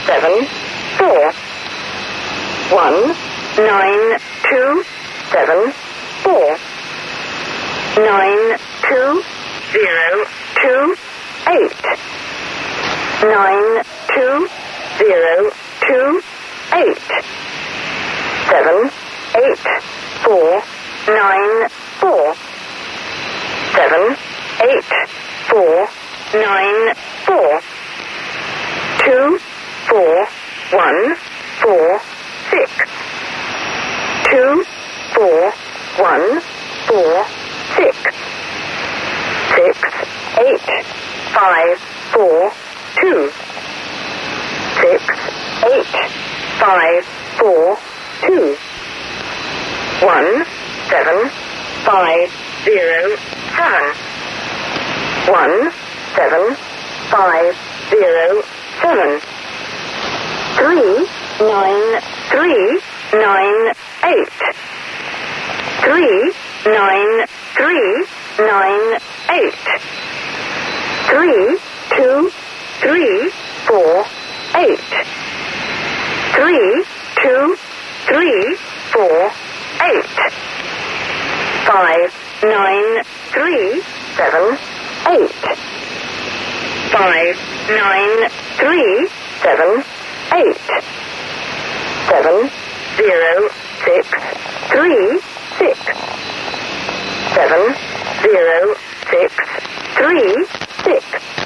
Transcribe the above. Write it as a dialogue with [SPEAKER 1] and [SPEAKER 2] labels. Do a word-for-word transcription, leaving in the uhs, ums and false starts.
[SPEAKER 1] seven, four. One, nine, two, seven, four. Nine, two, zero, two, eight. Nine, two, zero, two, eight. Seven, eight, four, nine, four. Seven, eight, four, nine, four. Two, four, one, four, six. Two, four, one, four, six. Six, eight, five, four, two. Six, eight, five, four, two. One, seven, five, zero, seven. One, seven, five, zero, seven. Three, nine, three, nine, eight. Three, nine, three, nine, eight. Three, two, three, four, eight. Three, two, three, four, eight. Five, nine, three, seven, eight. Five, nine, three, seven, eight. Seven, zero, six, three, six. Seven, zero, six, three, six.